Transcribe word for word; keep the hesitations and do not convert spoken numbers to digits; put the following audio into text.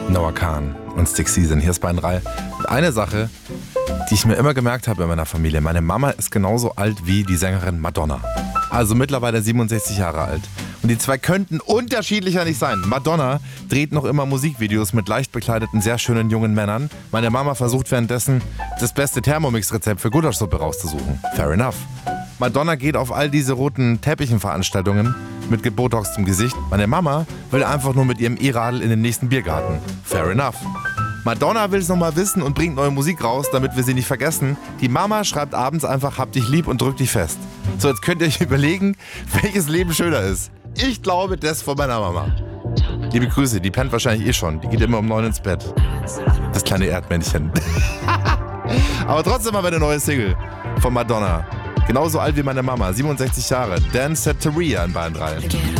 Noah Kahan und Stick Season. Hier ist Bayern drei. Und eine Sache, die ich mir immer gemerkt habe in meiner Familie. Meine Mama ist genauso alt wie die Sängerin Madonna. Also mittlerweile siebenundsechzig Jahre alt. Und die zwei könnten unterschiedlicher nicht sein. Madonna dreht noch immer Musikvideos mit leicht bekleideten, sehr schönen jungen Männern. Meine Mama versucht währenddessen, das beste Thermomix-Rezept für Gulaschsuppe rauszusuchen. Fair enough. Madonna geht auf all diese roten Teppichenveranstaltungen mit Botox zum Gesicht. Meine Mama will einfach nur mit ihrem E-Radl in den nächsten Biergarten. Fair enough. Madonna will es nochmal wissen und bringt neue Musik raus, damit wir sie nicht vergessen. Die Mama schreibt abends einfach, hab dich lieb und drück dich fest. So, jetzt könnt ihr euch überlegen, welches Leben schöner ist. Ich glaube, das von meiner Mama. Liebe Grüße, die pennt wahrscheinlich eh schon. Die geht immer um neun ins Bett. Das kleine Erdmännchen. Aber trotzdem mal eine neue Single von Madonna. Genauso alt wie meine Mama, siebenundsechzig Jahre. Dan Setteria in Bayern drei.